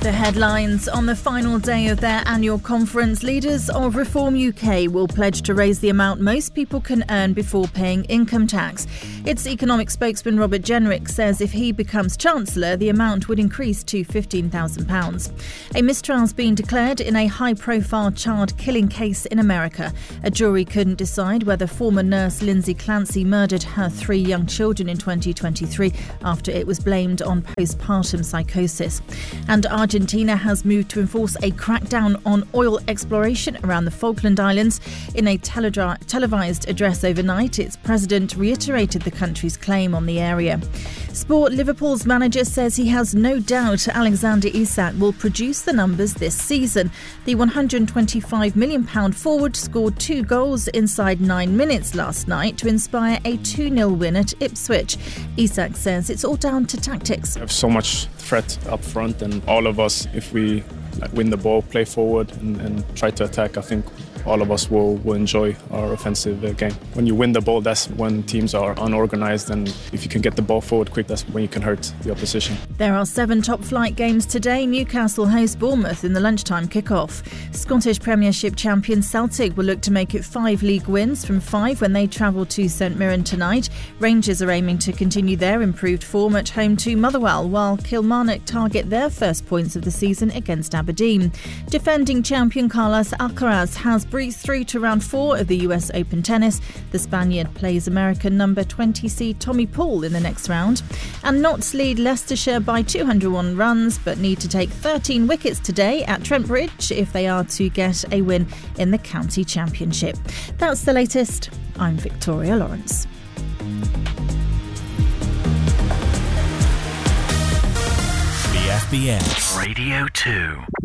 The headlines. On the final day of their annual conference, leaders of Reform UK will pledge to raise the amount most people can earn before paying income tax. Its economic spokesman Robert Jenrick says if he becomes Chancellor, the amount would increase to £15,000. A mistrial has been declared in a high-profile child killing case in America. A jury couldn't decide whether former nurse Lindsay Clancy murdered her 3 young children in 2023 after it was blamed on postpartum psychosis. And Argentina has moved to enforce a crackdown on oil exploration around the Falkland Islands. In a televised address overnight, its president reiterated the country's claim on the area. Sport. Liverpool's manager says he has no doubt Alexander Isak will produce the numbers this season. The £125 million forward scored 2 goals inside 9 minutes last night to inspire a 2-0 win at Ipswich. Isak says it's all down to tactics. We have so much threat up front, and all of us, if we win the ball, play forward and try to attack, I think all of us will enjoy our offensive game. When you win the ball, that's when teams are unorganised, and if you can get the ball forward quick, that's when you can hurt the opposition. There are 7 top-flight games today. Newcastle host Bournemouth in the lunchtime kick-off. Scottish Premiership champion Celtic will look to make it 5 league wins from 5 when they travel to St Mirren tonight. Rangers are aiming to continue their improved form at home to Motherwell, while Kilmarnock target their first points of the season against Aberdeen. Defending champion Carlos Alcaraz has breezed through to round 4 of the US Open tennis. The Spaniard plays American number 20 seed Tommy Paul in the next round. And Notts lead Leicestershire by 201 runs, but need to take 13 wickets today at Trent Bridge if they are to get a win in the county championship. That's the latest. I'm Victoria Lawrence. BFBS Radio 2.